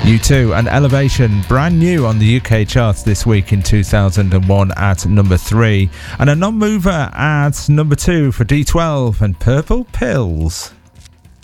U2 and Elevation, brand new on the UK charts this week in 2001 at number 3, and a non-mover at number 2 for D12 and Purple Pills.